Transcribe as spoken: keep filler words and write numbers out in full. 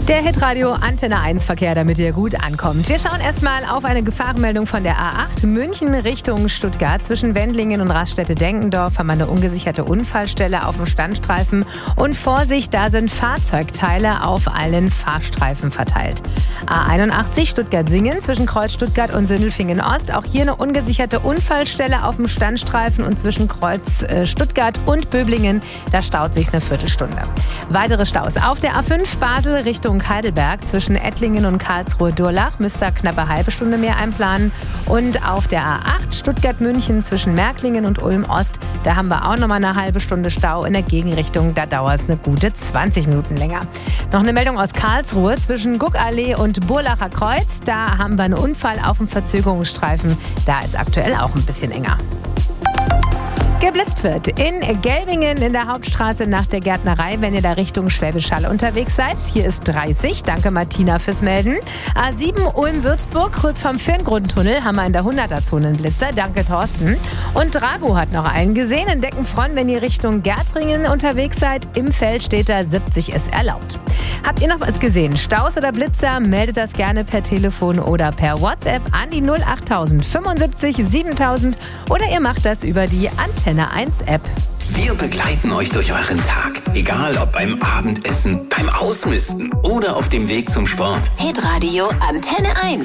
Der Hitradio Antenne eins Verkehr, damit ihr gut ankommt. Wir schauen erstmal auf eine Gefahrenmeldung von der A acht. München Richtung Stuttgart. Zwischen Wendlingen und Raststätte-Denkendorf haben wir eine ungesicherte Unfallstelle auf dem Standstreifen. Und Vorsicht, da sind Fahrzeugteile auf allen Fahrstreifen verteilt. A einundachtzig Stuttgart-Singen zwischen Kreuz Stuttgart und Sindelfingen Ost. Auch hier eine ungesicherte Unfallstelle auf dem Standstreifen und zwischen Kreuz äh, Stuttgart und Böblingen. Da staut sich eine Viertelstunde. Weitere Staus auf der A fünf Basel Richtung Heidelberg zwischen Ettlingen und Karlsruhe-Durlach. Müsst ihr knapp eine halbe Stunde mehr einplanen. Und auf der A acht Stuttgart-München zwischen Märklingen und Ulm-Ost. Da haben wir auch nochmal eine halbe Stunde Stau in der Gegenrichtung. Da dauert es eine gute zwanzig Minuten länger. Noch eine Meldung aus Karlsruhe zwischen Guckallee und Burlacher Kreuz. Da haben wir einen Unfall auf dem Verzögerungsstreifen. Da ist aktuell auch ein bisschen enger. Geblitzt wird in Gelbingen in der Hauptstraße nach der Gärtnerei, wenn ihr da Richtung Schwäbisch Hall unterwegs seid. Hier ist dreißig. Danke Martina fürs Melden. A sieben Ulm-Würzburg, kurz vorm Firngrundtunnel, haben wir in der hunderter-Zone einen Blitzer. Danke Thorsten. Und Drago hat noch einen gesehen in Deckenfront, wenn ihr Richtung Gärtringen unterwegs seid. Im Feld steht da siebzig ist erlaubt. Habt ihr noch was gesehen? Staus oder Blitzer? Meldet das gerne per Telefon oder per WhatsApp an die null acht null fünfundsiebzig siebentausend oder ihr macht das über die Antenne eins App. Wir begleiten euch durch euren Tag. Egal ob beim Abendessen, beim Ausmisten oder auf dem Weg zum Sport. Hitradio Antenne eins.